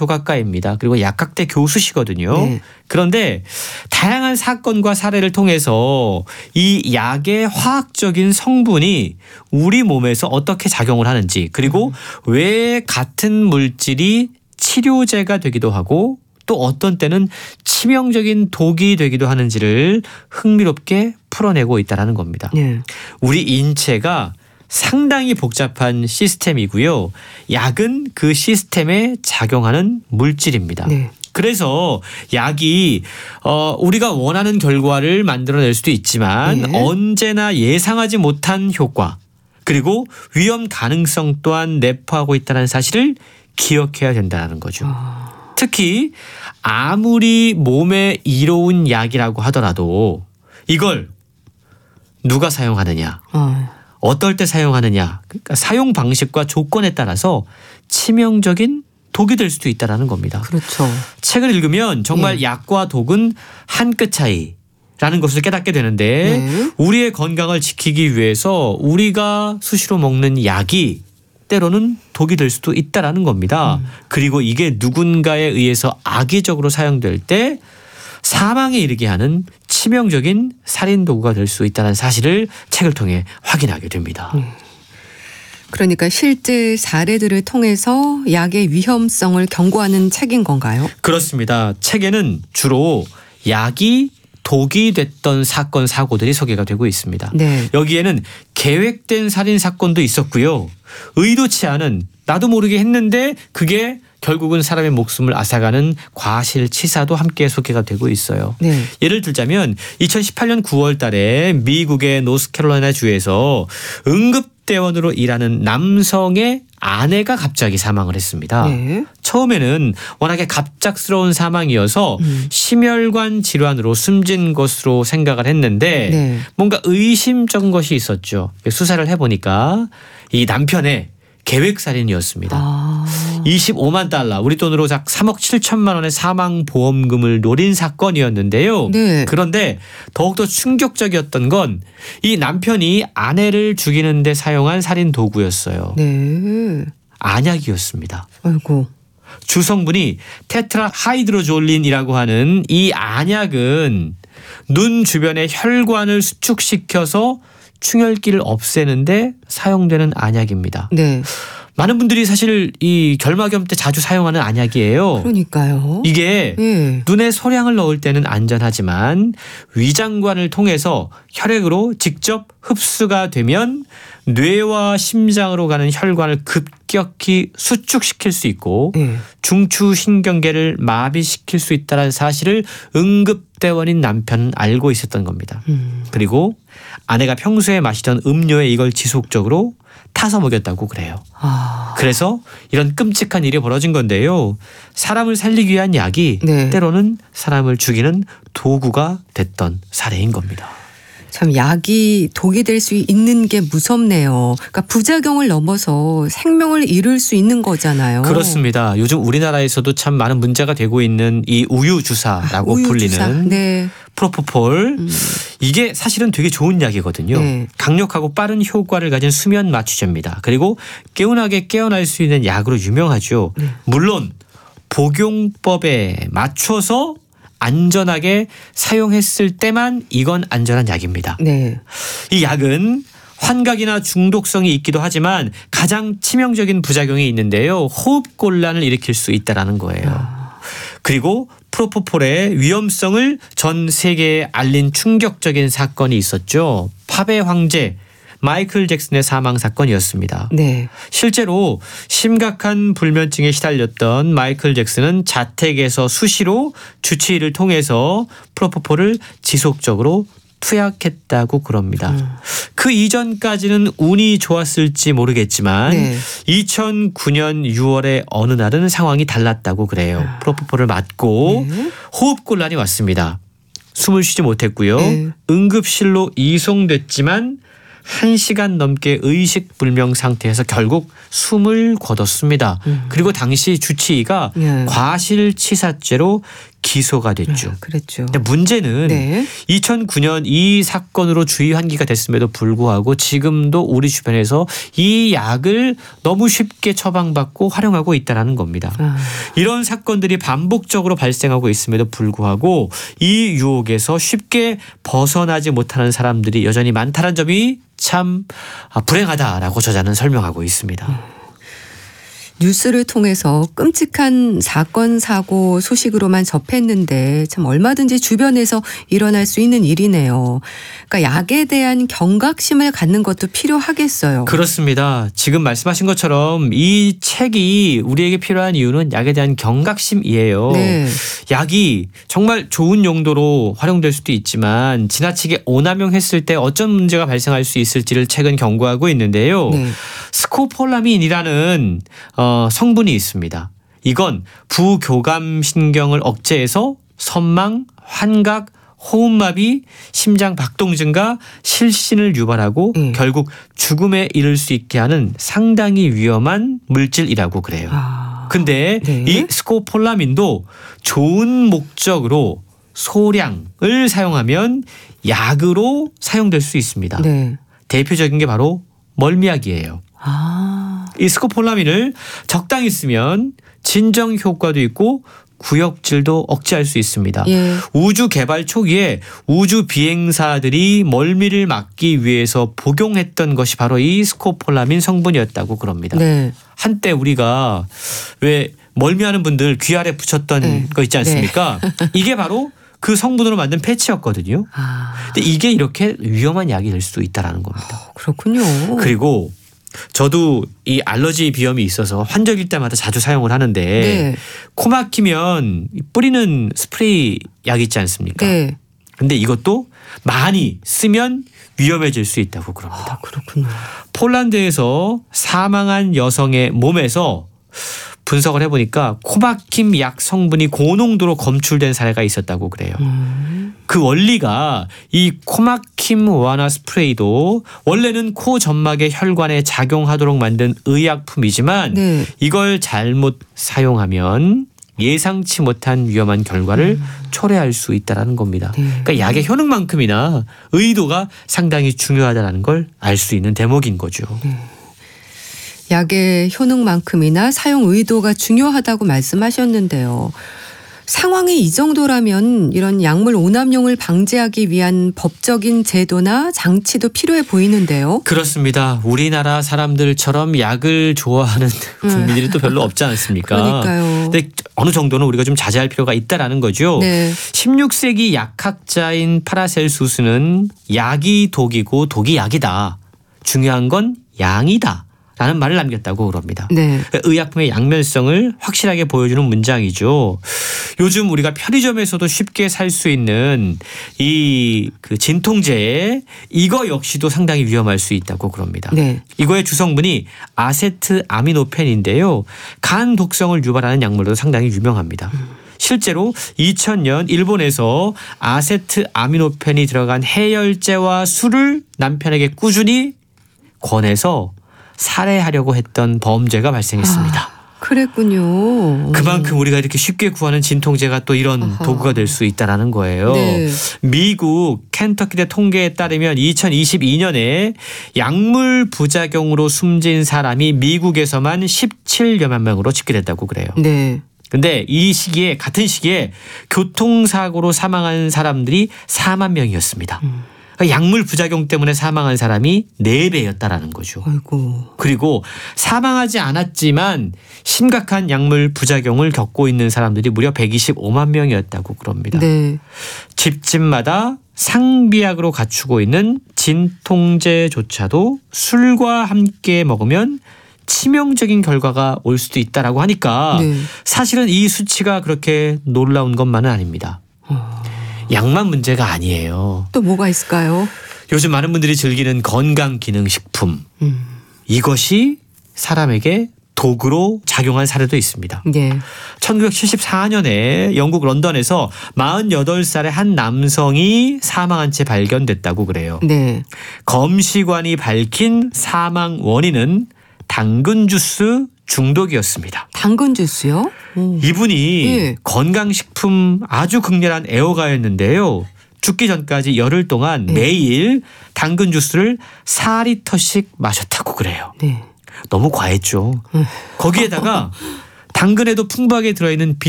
조각가입니다. 그리고 약학대 교수시거든요. 네. 그런데 다양한 사건과 사례를 통해서 이 약의 화학적인 성분이 우리 몸에서 어떻게 작용을 하는지, 그리고 왜 같은 물질이 치료제가 되기도 하고 또 어떤 때는 치명적인 독이 되기도 하는지를 흥미롭게 풀어내고 있다는 겁니다. 네. 우리 인체가 상당히 복잡한 시스템이고요. 약은 그 시스템에 작용하는 물질입니다. 네. 그래서 약이 우리가 원하는 결과를 만들어낼 수도 있지만 네. 언제나 예상하지 못한 효과, 그리고 위험 가능성 또한 내포하고 있다는 사실을 기억해야 된다는 거죠. 특히 아무리 몸에 이로운 약이라고 하더라도 이걸 누가 사용하느냐, 어떨 때 사용하느냐, 그러니까 사용 방식과 조건에 따라서 치명적인 독이 될 수도 있다는 겁니다. 그렇죠. 책을 읽으면 정말 약과 독은 한 끗 차이라는 것을 깨닫게 되는데 우리의 건강을 지키기 위해서 우리가 수시로 먹는 약이 때로는 독이 될 수도 있다는 겁니다. 그리고 이게 누군가에 의해서 악의적으로 사용될 때 사망에 이르게 하는 치명적인 살인 도구가 될 수 있다는 사실을 책을 통해 확인하게 됩니다. 그러니까 실제 사례들을 통해서 약의 위험성을 경고하는 책인 건가요? 그렇습니다. 책에는 주로 약이 독이 됐던 사건 사고들이 소개가 되고 있습니다. 네. 여기에는 계획된 살인 사건도 있었고요. 의도치 않은, 나도 모르게 했는데 그게 결국은 사람의 목숨을 앗아가는 과실치사도 함께 소개가 되고 있어요. 네. 예를 들자면 2018년 9월 달에 미국의 노스캐롤라이나 주에서 응급대원으로 일하는 남성의 아내가 갑자기 사망을 했습니다. 네. 처음에는 워낙에 갑작스러운 사망이어서 심혈관 질환으로 숨진 것으로 생각을 했는데 네. 뭔가 의심쩍은 것이 있었죠. 수사를 해보니까 이 남편의 계획살인이었습니다. 25만 달러, 우리 돈으로 약 3억 7천만 원의 사망보험금을 노린 사건이었는데요. 네. 그런데 더욱더 충격적이었던 건 이 남편이 아내를 죽이는 데 사용한 살인 도구였어요. 네. 안약이었습니다. 아이고. 주성분이 테트라하이드로졸린이라고 하는 이 안약은 눈 주변의 혈관을 수축시켜서 충혈기를 없애는데 사용되는 안약입니다. 네. 많은 분들이 사실 이 결막염 때 자주 사용하는 안약이에요. 그러니까요. 이게 네. 눈에 소량을 넣을 때는 안전하지만 위장관을 통해서 혈액으로 직접 흡수가 되면 뇌와 심장으로 가는 혈관을 급격히 수축시킬 수 있고 네. 중추신경계를 마비시킬 수 있다는 사실을 응급대원인 남편은 알고 있었던 겁니다. 그리고 아내가 평소에 마시던 음료에 이걸 지속적으로 타서 먹였다고 그래요. 그래서 이런 끔찍한 일이 벌어진 건데요. 사람을 살리기 위한 약이 네. 때로는 사람을 죽이는 도구가 됐던 사례인 겁니다. 참 약이 독이 될 수 있는 게 무섭네요. 그러니까 부작용을 넘어서 생명을 잃을 수 있는 거잖아요. 그렇습니다. 요즘 우리나라에서도 참 많은 문제가 되고 있는 이 우유주사라고 우유주사. 불리는 네. 프로포폴. 이게 사실은 되게 좋은 약이거든요. 네. 강력하고 빠른 효과를 가진 수면 마취제입니다. 그리고 개운하게 깨어날 수 있는 약으로 유명하죠. 물론 복용법에 맞춰서 안전하게 사용했을 때만 이건 안전한 약입니다. 네. 이 약은 환각이나 중독성이 있기도 하지만 가장 치명적인 부작용이 있는데요. 호흡곤란을 일으킬 수 있다는 거예요. 그리고 프로포폴의 위험성을 전 세계에 알린 충격적인 사건이 있었죠. 팝의 황제 마이클 잭슨의 사망 사건이었습니다. 네. 실제로 심각한 불면증에 시달렸던 마이클 잭슨은 자택에서 수시로 주치의를 통해서 프로포폴을 지속적으로 투약했다고 그럽니다. 그 이전까지는 운이 좋았을지 모르겠지만 네. 2009년 6월에 어느 날은 상황이 달랐다고 그래요. 프로포폴을 맞고 호흡곤란이 왔습니다. 숨을 쉬지 못했고요. 네. 응급실로 이송됐지만 1시간 넘게 의식불명 상태에서 결국 숨을 거뒀습니다. 그리고 당시 주치의가 네. 과실치사죄로 기소가 됐죠. 그랬죠. 근데 문제는 네. 2009년 이 사건으로 주의 환기가 됐음에도 불구하고 지금도 우리 주변에서 이 약을 너무 쉽게 처방받고 활용하고 있다는 겁니다. 이런 사건들이 반복적으로 발생하고 있음에도 불구하고 이 유혹에서 쉽게 벗어나지 못하는 사람들이 여전히 많다는 점이 참 불행하다라고 저자는 설명하고 있습니다. 뉴스를 통해서 끔찍한 사건 사고 소식으로만 접했는데 참 얼마든지 주변에서 일어날 수 있는 일이네요. 그러니까 약에 대한 경각심을 갖는 것도 필요하겠어요. 그렇습니다. 지금 말씀하신 것처럼 이 책이 우리에게 필요한 이유는 약에 대한 경각심이에요. 네. 약이 정말 좋은 용도로 활용될 수도 있지만 지나치게 오남용했을 때 어떤 문제가 발생할 수 있을지를 책은 경고하고 있는데요. 네. 스코폴라민이라는 성분이 있습니다. 이건 부교감 신경을 억제해서 선망, 환각, 호흡마비, 심장 박동 증가, 실신을 유발하고 결국 죽음에 이를 수 있게 하는 상당히 위험한 물질이라고 그래요. 근데 네. 이 스코폴라민도 좋은 목적으로 소량을 사용하면 약으로 사용될 수 있습니다. 네. 대표적인 게 바로 멀미약이에요. 이 스코폴라민을 적당히 쓰면 진정 효과도 있고 구역질도 억제할 수 있습니다. 예. 우주 개발 초기에 우주 비행사들이 멀미를 막기 위해서 복용했던 것이 바로 이 스코폴라민 성분이었다고 그럽니다. 네. 한때 우리가 왜 멀미하는 분들 귀 아래 붙였던 거 있지 않습니까? 이게 바로 그 성분으로 만든 패치였거든요. 근데 이게 이렇게 위험한 약이 될 수도 있다는 겁니다. 그렇군요. 그리고 저도 이 알러지 비염이 있어서 환절기 때마다 자주 사용을 하는데 네. 코 막히면 뿌리는 스프레이 약 있지 않습니까? 네. 근데 이것도 많이 쓰면 위험해질 수 있다고 그럽니다. 그렇군요. 폴란드에서 사망한 여성의 몸에서 분석을 해보니까 코막힘 약 성분이 고농도로 검출된 사례가 있었다고 그래요. 그 원리가 이 코막힘 완화 스프레이도 원래는 코 점막의 혈관에 작용하도록 만든 의약품이지만 네. 이걸 잘못 사용하면 예상치 못한 위험한 결과를 초래할 수 있다는 겁니다. 네. 그러니까 약의 효능만큼이나 의도가 상당히 중요하다는 걸 알 수 있는 대목인 거죠. 약의 효능만큼이나 사용 의도가 중요하다고 말씀하셨는데요. 상황이 이 정도라면 이런 약물 오남용을 방지하기 위한 법적인 제도나 장치도 필요해 보이는데요. 그렇습니다. 우리나라 사람들처럼 약을 좋아하는 국민들이 또 별로 없지 않습니까? 그러니까요. 근데 어느 정도는 우리가 좀 자제할 필요가 있다라는 거죠. 네. 16세기 약학자인 파라셀수스는 약이 독이고 독이 약이다. 중요한 건 양이다. 라는 말을 남겼다고 그럽니다. 네. 의약품의 양면성을 확실하게 보여주는 문장이죠. 요즘 우리가 편의점에서도 쉽게 살 수 있는 이 그 진통제 이거 역시도 상당히 위험할 수 있다고 그럽니다. 네. 이거의 주성분이 아세트아미노펜인데요. 간 독성을 유발하는 약물로 상당히 유명합니다. 실제로 2000년 일본에서 아세트아미노펜이 들어간 해열제와 술을 남편에게 꾸준히 권해서 살해하려고 했던 범죄가 발생했습니다. 그랬군요. 그만큼 우리가 이렇게 쉽게 구하는 진통제가 또 이런 도구가 될 수 있다는 거예요. 네. 미국 켄터키대 통계에 따르면 2022년에 약물 부작용으로 숨진 사람이 미국에서만 17여만 명으로 집계됐다고 그래요. 네. 근데 이 시기에 같은 시기에 교통사고로 사망한 사람들이 4만 명이었습니다. 약물 부작용 때문에 사망한 사람이 4배였다라는 거죠. 아이고. 그리고 사망하지 않았지만 심각한 약물 부작용을 겪고 있는 사람들이 무려 125만 명이었다고 그럽니다. 네. 집집마다 상비약으로 갖추고 있는 진통제조차도 술과 함께 먹으면 치명적인 결과가 올 수도 있다라고 하니까 네. 사실은 이 수치가 그렇게 놀라운 것만은 아닙니다. 약만 문제가 아니에요. 또 뭐가 있을까요? 요즘 많은 분들이 즐기는 건강기능식품. 이것이 사람에게 독으로 작용한 사례도 있습니다. 네. 1974년에 영국 런던에서 48살의 한 남성이 사망한 채 발견됐다고 그래요. 네. 검시관이 밝힌 사망 원인은 당근 주스 중독이었습니다. 당근 주스요? 이분이 예. 건강식품 아주 극렬한 애호가였는데요. 죽기 전까지 열흘 동안 네. 매일 당근 주스를 4리터씩 마셨다고 그래요. 네. 너무 과했죠. 거기에다가 당근에도 풍부하게 들어있는